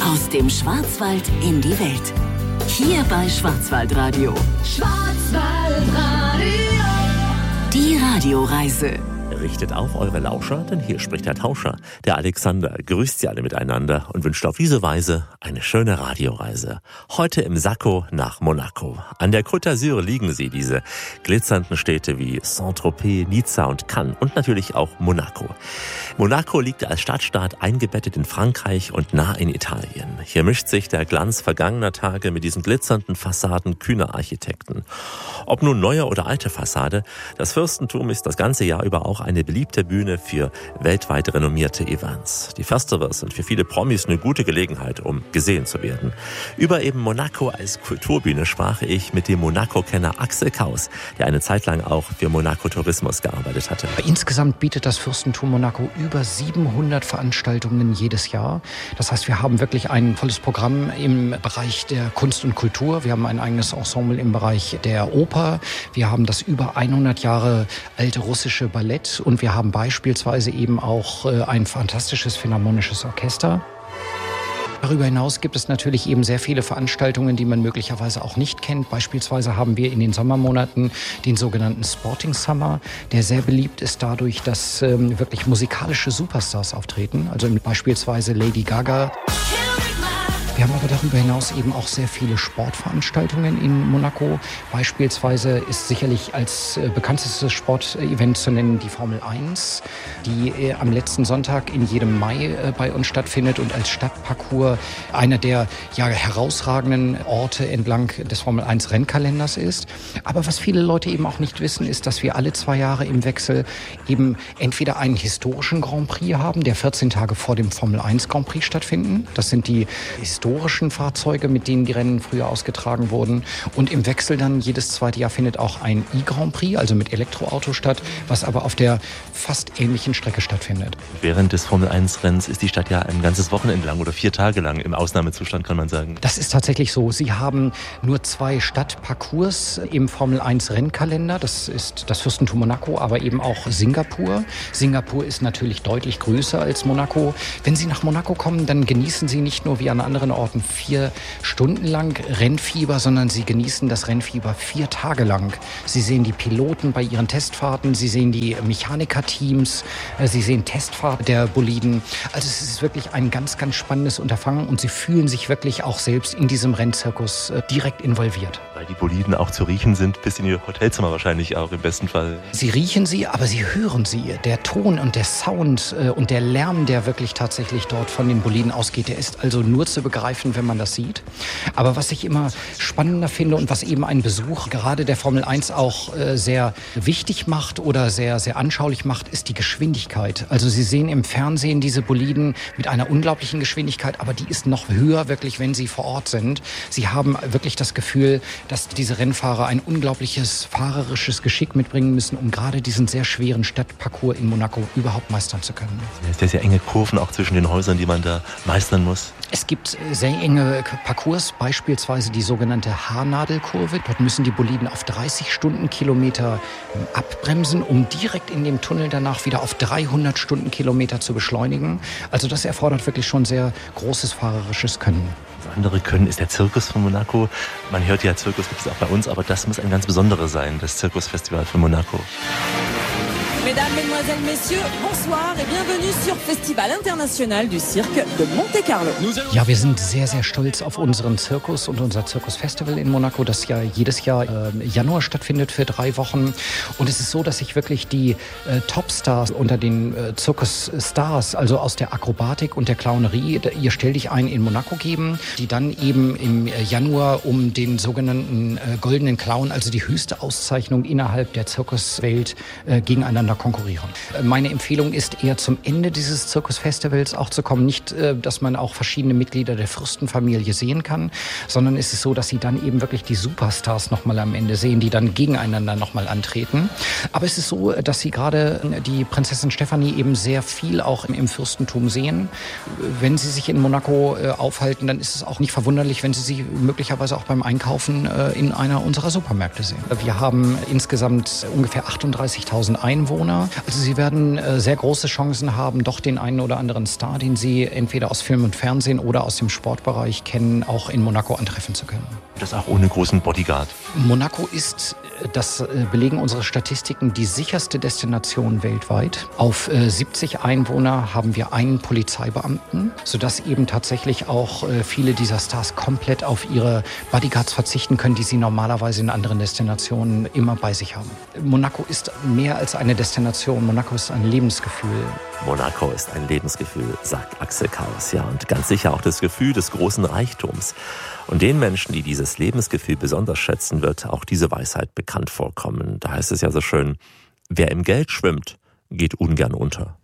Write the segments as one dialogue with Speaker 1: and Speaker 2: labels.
Speaker 1: Aus dem Schwarzwald in die Welt. Hier bei Schwarzwaldradio. Schwarzwaldradio. Die Radioreise.
Speaker 2: Richtet auf eure Lauscher, denn hier spricht der Tauscher, der Alexander, grüßt sie alle miteinander und wünscht auf diese Weise eine schöne Radioreise. Heute im Sakko nach Monaco. An der Côte d'Azur liegen sie, diese glitzernden Städte wie Saint-Tropez, Nizza und Cannes und natürlich auch Monaco. Monaco liegt als Stadtstaat eingebettet in Frankreich und nah in Italien. Hier mischt sich der Glanz vergangener Tage mit diesen glitzernden Fassaden kühner Architekten. Ob nun neue oder alte Fassade, das Fürstentum ist das ganze Jahr über auch eine beliebte Bühne für weltweit renommierte Events. Die Festivals sind für viele Promis eine gute Gelegenheit, um gesehen zu werden. Über eben Monaco als Kulturbühne sprach ich mit dem Monaco-Kenner Axel Kaus, der eine Zeit lang auch für Monaco Tourismus gearbeitet hatte.
Speaker 3: Insgesamt bietet das Fürstentum Monaco über 700 Veranstaltungen jedes Jahr. Das heißt, wir haben wirklich ein volles Programm im Bereich der Kunst und Kultur. Wir haben ein eigenes Ensemble im Bereich der Oper. Wir haben das über 100 Jahre alte russische Ballett. Und wir haben beispielsweise eben auch ein fantastisches philharmonisches Orchester. Darüber hinaus gibt es natürlich eben sehr viele Veranstaltungen, die man möglicherweise auch nicht kennt. Beispielsweise haben wir in den Sommermonaten den sogenannten Sporting Summer, der sehr beliebt ist dadurch, dass wirklich musikalische Superstars auftreten. Also beispielsweise Lady Gaga. Wir haben aber darüber hinaus eben auch sehr viele Sportveranstaltungen in Monaco. Beispielsweise ist sicherlich als bekanntestes Sportevent zu nennen die Formel 1, die am letzten Sonntag in jedem Mai bei uns stattfindet und als Stadtparcours einer der herausragenden Orte entlang des Formel 1 Rennkalenders ist. Aber was viele Leute eben auch nicht wissen, ist, dass wir alle 2 Jahre im Wechsel eben entweder einen historischen Grand Prix haben, der 14 Tage vor dem Formel 1 Grand Prix stattfinden. Das sind die historischen Fahrzeuge, mit denen die Rennen früher ausgetragen wurden. Und im Wechsel dann jedes zweite Jahr findet auch ein E-Grand Prix, also mit Elektroauto statt, was aber auf der fast ähnlichen Strecke stattfindet.
Speaker 2: Während des Formel-1-Renns ist die Stadt ja ein ganzes Wochenende lang oder 4 Tage lang im Ausnahmezustand, kann man sagen.
Speaker 3: Das ist tatsächlich so. Sie haben nur 2 Stadtparcours im Formel-1-Rennkalender. Das ist das Fürstentum Monaco, aber eben auch Singapur. Singapur ist natürlich deutlich größer als Monaco. Wenn Sie nach Monaco kommen, dann genießen Sie nicht nur wie an anderen Orten 4 Stunden lang Rennfieber, sondern Sie genießen das Rennfieber 4 Tage lang. Sie sehen die Piloten bei ihren Testfahrten, Sie sehen die Mechanikerteams, Sie sehen Testfahrten der Boliden. Also es ist wirklich ein ganz, ganz spannendes Unterfangen und Sie fühlen sich wirklich auch selbst in diesem Rennzirkus direkt involviert.
Speaker 2: Weil die Boliden auch zu riechen sind, bis in Ihr Hotelzimmer wahrscheinlich auch im besten Fall.
Speaker 3: Sie riechen sie, aber Sie hören sie. Der Ton und der Sound und der Lärm, der wirklich tatsächlich dort von den Boliden ausgeht, der ist also nur zu begreifen, wenn man das sieht. Aber was ich immer spannender finde und was eben einen Besuch gerade der Formel 1 auch sehr wichtig macht oder sehr, sehr anschaulich macht, ist die Geschwindigkeit. Also Sie sehen im Fernsehen diese Boliden mit einer unglaublichen Geschwindigkeit, aber die ist noch höher wirklich, wenn Sie vor Ort sind. Sie haben wirklich das Gefühl, dass diese Rennfahrer ein unglaubliches fahrerisches Geschick mitbringen müssen, um gerade diesen sehr schweren Stadtparcours in Monaco überhaupt meistern zu können.
Speaker 2: Es sind sehr enge Kurven auch zwischen den Häusern, die man da meistern muss.
Speaker 3: Es gibt sehr enge Parcours, beispielsweise die sogenannte Haarnadelkurve. Dort müssen die Boliden auf 30 Stundenkilometer abbremsen, um direkt in dem Tunnel danach wieder auf 300 Stundenkilometer zu beschleunigen. Also das erfordert wirklich schon sehr großes fahrerisches Können.
Speaker 2: Das andere Können ist der Zirkus von Monaco. Man hört ja, Zirkus gibt es auch bei uns, aber das muss ein ganz besonderer sein, das Zirkusfestival von Monaco.
Speaker 4: Mesdames, Mesdemoiselles, Messieurs, bonsoir et bienvenue sur Festival International du Cirque de Monte Carlo.
Speaker 3: Ja, wir sind sehr, sehr stolz auf unseren Zirkus und unser Zirkusfestival in Monaco, das ja jedes Jahr Januar stattfindet für 3 Wochen. Und es ist so, dass sich wirklich die Topstars unter den Zirkusstars, also aus der Akrobatik und der Clownerie, ihr Stell dich ein in Monaco geben, die dann eben im Januar um den sogenannten Goldenen Clown, also die höchste Auszeichnung innerhalb der Zirkuswelt, gegeneinander konkurrieren. Meine Empfehlung ist eher zum Ende dieses Zirkusfestivals auch zu kommen. Nicht, dass man auch verschiedene Mitglieder der Fürstenfamilie sehen kann, sondern es ist so, dass sie dann eben wirklich die Superstars nochmal am Ende sehen, die dann gegeneinander nochmal antreten. Aber es ist so, dass sie gerade die Prinzessin Stefanie eben sehr viel auch im Fürstentum sehen. Wenn sie sich in Monaco aufhalten, dann ist es auch nicht verwunderlich, wenn sie sie möglicherweise auch beim Einkaufen in einer unserer Supermärkte sehen. Wir haben insgesamt ungefähr 38.000 Einwohner Einwohner. Also Sie werden sehr große Chancen haben, doch den einen oder anderen Star, den Sie entweder aus Film und Fernsehen oder aus dem Sportbereich kennen, auch in Monaco antreffen zu können.
Speaker 2: Das auch ohne großen Bodyguard.
Speaker 3: Monaco ist, das belegen unsere Statistiken, die sicherste Destination weltweit. Auf 70 Einwohner haben wir einen Polizeibeamten, sodass eben tatsächlich auch viele dieser Stars komplett auf ihre Bodyguards verzichten können, die sie normalerweise in anderen Destinationen immer bei sich haben. Monaco ist mehr als eine Destination, Monaco ist ein Lebensgefühl.
Speaker 2: Monaco ist ein Lebensgefühl, sagt Axel Kaus. Ja, und ganz sicher auch das Gefühl des großen Reichtums. Und den Menschen, die dieses Lebensgefühl besonders schätzen, wird auch diese Weisheit bekannt vorkommen. Da heißt es ja so schön, wer im Geld schwimmt, geht ungern unter.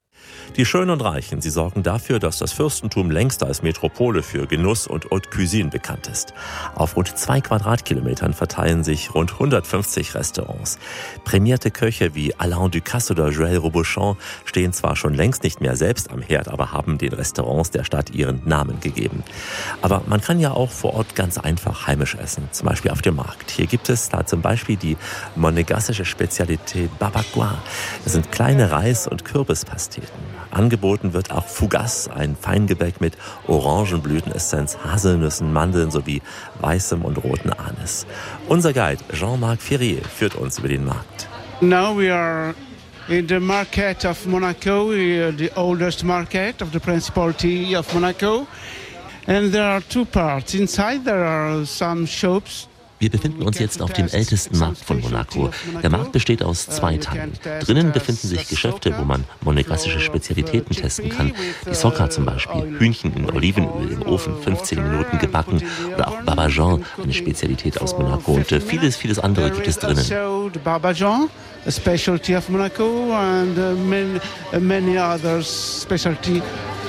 Speaker 2: Die Schönen und Reichen, sie sorgen dafür, dass das Fürstentum längst als Metropole für Genuss und Haute Cuisine bekannt ist. Auf rund 2 Quadratkilometern verteilen sich rund 150 Restaurants. Prämierte Köche wie Alain Ducasse oder Joël Robuchon stehen zwar schon längst nicht mehr selbst am Herd, aber haben den Restaurants der Stadt ihren Namen gegeben. Aber man kann ja auch vor Ort ganz einfach heimisch essen, zum Beispiel auf dem Markt. Hier gibt es da zum Beispiel die monegassische Spezialität Barbacoa. Das sind kleine Reis- und Kürbispasteten. Angeboten wird auch Fougasse, ein Feingebäck mit Orangenblütenessenz, Haselnüssen, Mandeln sowie weißem und roten Anis. Unser Guide Jean-Marc Ferrier führt uns über den Markt.
Speaker 5: Now we are in the market of Monaco, the oldest market of the Principality of Monaco. And there are two parts. Inside there are some shops.
Speaker 2: Wir befinden uns jetzt auf dem ältesten Markt von Monaco. Der Markt besteht aus 2 Teilen. Drinnen befinden sich Geschäfte, wo man monegassische Spezialitäten testen kann. Die Soca zum Beispiel, Hühnchen in Olivenöl im Ofen, 15 Minuten gebacken. Oder auch Barbajan, eine Spezialität aus Monaco. Und vieles andere gibt es drinnen.
Speaker 5: Barbajan, a specialty of Monaco, and many other specialty.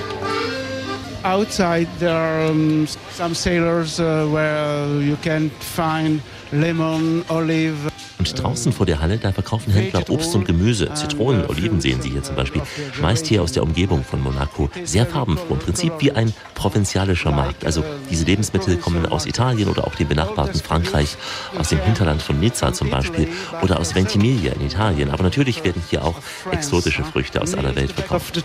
Speaker 5: Outside there are some cellars where you can find lemon, olive.
Speaker 2: Und draußen vor der Halle, da verkaufen Händler Obst und Gemüse. Zitronen, Oliven sehen Sie hier zum Beispiel. Meist hier aus der Umgebung von Monaco. Sehr farbenfroh, im Prinzip wie ein provinzialischer Markt. Also diese Lebensmittel kommen aus Italien oder auch dem benachbarten Frankreich, aus dem Hinterland von Nizza zum Beispiel oder aus Ventimiglia in Italien. Aber natürlich werden hier auch exotische Früchte aus aller Welt verkauft.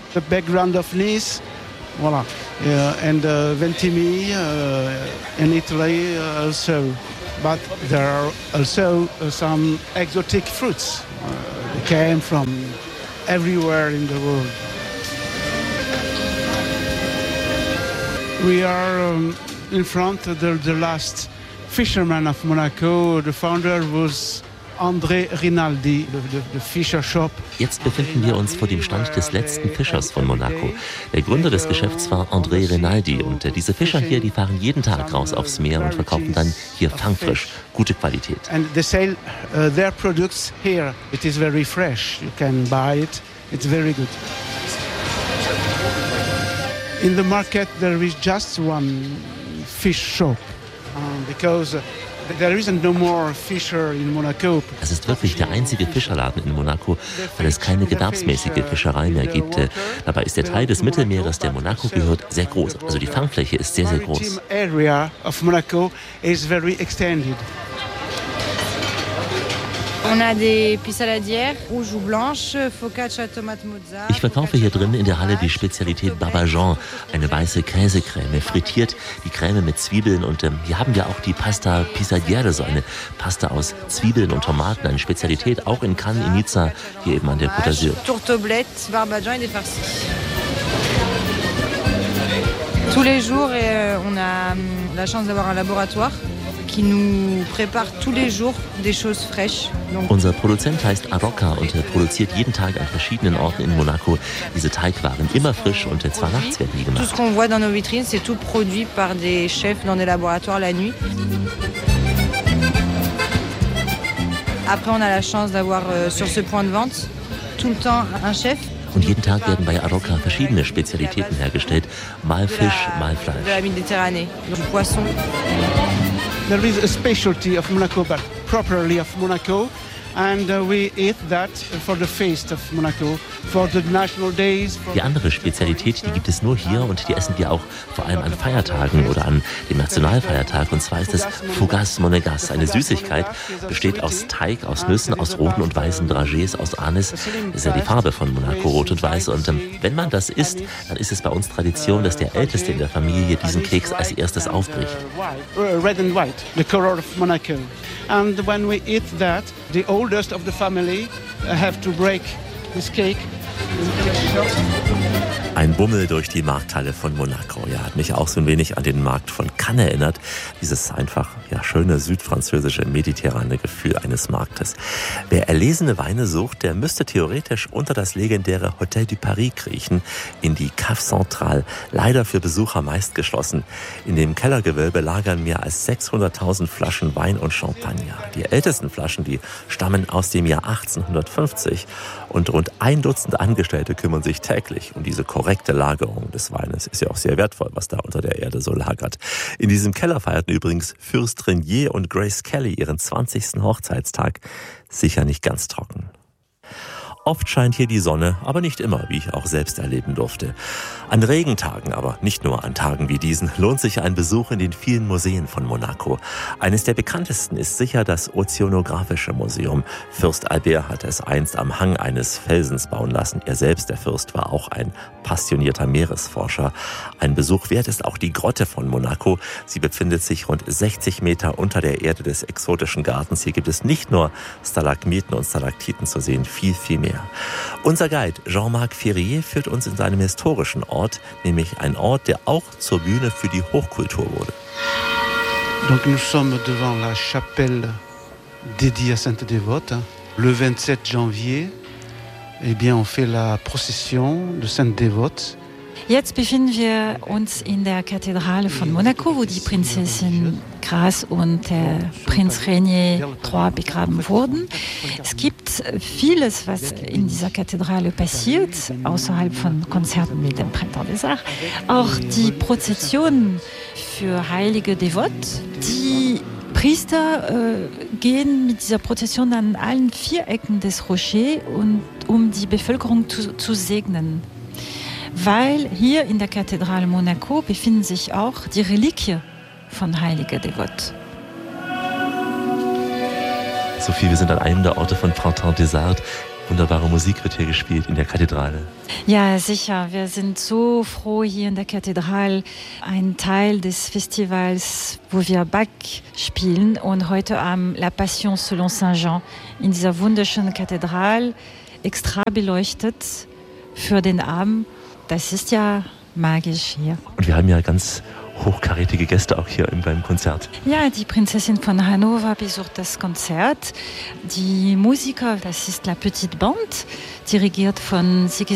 Speaker 5: Voilà, and Ventimiglia in Italy also, but there are also some exotic fruits. They came from everywhere in the world. We are in front of the last fisherman of Monaco. The founder was André Rinaldi, the Fisher Shop.
Speaker 2: Jetzt befinden wir uns vor dem Stand des letzten Fischers von Monaco. Der Gründer des Geschäfts war André Rinaldi und diese Fischer hier, die fahren jeden Tag raus aufs Meer und verkaufen dann hier fangfrisch, gute Qualität.
Speaker 5: And they sell their products here. It is very fresh. You can buy it. It's very good. In the market there is just one fish shop because there isn't no more fisher in Monaco.
Speaker 2: Es ist wirklich der einzige Fischerladen in Monaco, weil es keine gewerbsmäßige Fischerei mehr gibt. Dabei ist der Teil des Mittelmeeres, der Monaco gehört, sehr groß. Also die Fangfläche ist sehr, sehr groß.
Speaker 5: Area of Monaco is very extended.
Speaker 2: Ich verkaufe hier drin in der Halle die Spezialität Barbajan, eine weiße Käsecreme, frittiert die Creme mit Zwiebeln und hier haben wir auch die Pasta Pisadiere, so eine Pasta aus Zwiebeln und Tomaten, eine Spezialität auch in Cannes, in Nizza, hier eben an der Côte d'Azur.
Speaker 6: Tous les jours, on a la chance d'avoir un laboratoire qui nous prépare tous les jours des choses fraîches.
Speaker 2: Unser Produzent heißt Aroca und er produziert jeden Tag an verschiedenen Orten in Monaco diese Teigwaren, immer frisch und zwar nachts werden die gemacht.
Speaker 6: Tout ce qu'on voit dans nos vitrines, c'est tout produit par des chefs dans des laboratoires la nuit. Après, on a la chance d'avoir sur ce point de vente tout le temps un chef.
Speaker 2: Und jeden Tag werden bei Aroca verschiedene Spezialitäten hergestellt, mal Fisch, mal Fleisch.
Speaker 6: De la Méditerranée, du poisson.
Speaker 5: There is a specialty of Monaco, but properly of Monaco, And we eat that for the feast of Monaco, for the national days.
Speaker 2: Die andere Spezialität, die gibt es nur hier und die essen wir auch vor allem an Feiertagen oder an dem Nationalfeiertag. Und zwar ist es Fougasse Monégasque, eine Süßigkeit, besteht aus Teig, aus Nüssen, aus roten und weißen Dragés, aus Anis. Das ist ja die Farbe von Monaco, rot und weiß. Und wenn man das isst, dann ist es bei uns Tradition, dass der Älteste in der Familie diesen Keks als erstes aufbricht.
Speaker 5: Red and white, the color of Monaco. And when we eat that, the oldest of the family have to break this cake.
Speaker 2: Ein Bummel durch die Markthalle von Monaco. Ja, hat mich auch so ein wenig an den Markt von Cannes erinnert. Dieses einfach schöne südfranzösische, mediterrane Gefühl eines Marktes. Wer erlesene Weine sucht, der müsste theoretisch unter das legendäre Hotel du Paris kriechen, in die Cave Centrale. Leider für Besucher meist geschlossen. In dem Kellergewölbe lagern mehr als 600.000 Flaschen Wein und Champagner. Die ältesten Flaschen, die stammen aus dem Jahr 1850 und rund 1 Dutzend Angestellte kümmern sich täglich um diese korrekte Lagerung des Weines. Ist ja auch sehr wertvoll, was da unter der Erde so lagert. In diesem Keller feierten übrigens Fürst Renier und Grace Kelly ihren 20. Hochzeitstag. Sicher nicht ganz trocken. Oft scheint hier die Sonne, aber nicht immer, wie ich auch selbst erleben durfte. An Regentagen, aber nicht nur an Tagen wie diesen, lohnt sich ein Besuch in den vielen Museen von Monaco. Eines der bekanntesten ist sicher das Ozeanographische Museum. Fürst Albert hat es einst am Hang eines Felsens bauen lassen. Er selbst, der Fürst, war auch ein passionierter Meeresforscher. Ein Besuch wert ist auch die Grotte von Monaco. Sie befindet sich rund 60 Meter unter der Erde des exotischen Gartens. Hier gibt es nicht nur Stalagmiten und Stalaktiten zu sehen, viel, viel mehr. Unser Guide Jean-Marc Ferrier führt uns in seinem historischen Ort, nämlich ein Ort, der auch zur Bühne für die Hochkultur wurde.
Speaker 5: Donc nous sommes devant la chapelle dédiée à Sainte-Dévote. Le 27 janvier, eh bien, on fait la procession de Sainte-Dévote.
Speaker 7: Jetzt befinden wir uns in der Kathedrale von Monaco, wo die Prinzessin Grace und der Prinz Renier III begraben wurden. Es gibt vieles, was in dieser Kathedrale passiert, außerhalb von Konzerten wie dem Printemps des Arts. Auch die Prozessionen für heilige Devote. Die Priester gehen mit dieser Prozession an allen 4 Ecken des Rochers, um die Bevölkerung zu segnen. Weil hier in der Kathedrale Monaco befinden sich auch die Reliquien von heiliger Devote.
Speaker 2: Sophie, wir sind an einem der Orte von Printemps des Arts. Wunderbare Musik wird hier gespielt in der Kathedrale.
Speaker 7: Ja, sicher. Wir sind so froh, hier in der Kathedrale ein Teil des Festivals, wo wir Bach spielen. Und heute Abend La Passion selon Saint Jean in dieser wunderschönen Kathedrale, extra beleuchtet für den Abend. Das ist ja magisch hier.
Speaker 2: Und wir haben ja ganz hochkarätige Gäste auch hier beim Konzert.
Speaker 7: Ja, die Prinzessin von Hannover besucht das Konzert. Die Musiker, das ist La Petite Bande, dirigiert von